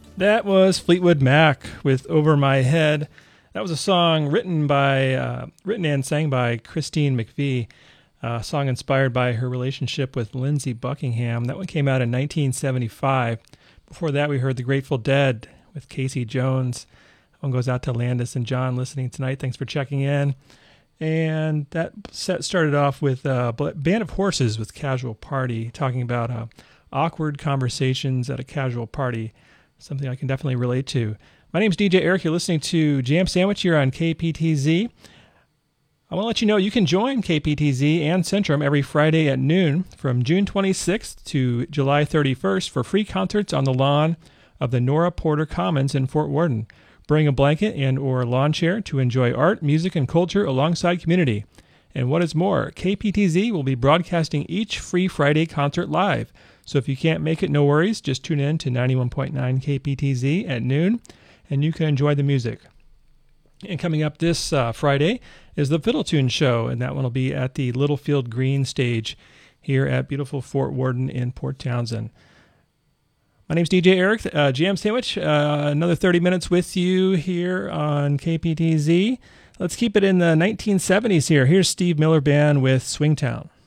That was Fleetwood Mac with Over My Head. That was a song written and sang by Christine McVie, a song inspired by her relationship with Lindsey Buckingham. That one came out in 1975. Before that, we heard The Grateful Dead with Casey Jones. That one goes out to Landis and John listening tonight. Thanks for checking in. And that set started off with Band of Horses with Casual Party, talking about awkward conversations at a casual party. Something I can definitely relate to. My name's DJ Eric. You're listening to Jam Sandwich here on KPTZ. I want to let you know you can join KPTZ and Centrum every Friday at noon from June 26th to July 31st for free concerts on the lawn of the Nora Porter Commons in Fort Worden. Bring a blanket and or lawn chair to enjoy art, music, and culture alongside community. And what is more, KPTZ will be broadcasting each free Friday concert live. So if you can't make it, no worries. Just tune in to 91.9 KPTZ at noon, and you can enjoy the music. And coming up this Friday is the Fiddle Tune Show, and that one will be at the Littlefield Green stage here at beautiful Fort Worden in Port Townsend. My name's DJ Eric, Jam Sandwich. Another 30 minutes with you here on KPTZ. Let's keep it in the 1970s here. Here's Steve Miller Band with Swingtown.